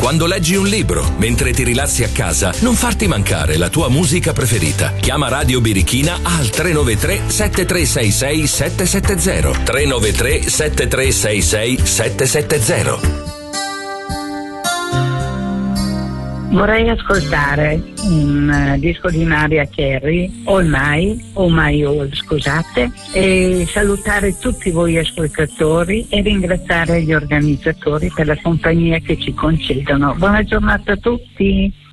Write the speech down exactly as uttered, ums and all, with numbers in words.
quando leggi un libro, mentre ti rilassi a casa, non farti mancare la tua musica preferita. Chiama Radio Birichina al tre nove tre sette tre sei sei sette sette zero. tre nove tre sette tre sei sei sette sette zero. Vorrei ascoltare un uh, disco di Mariah Carey, All My, Oh My All, scusate, e salutare tutti voi ascoltatori e ringraziare gli organizzatori per la compagnia che ci concedono. Buona giornata a tutti.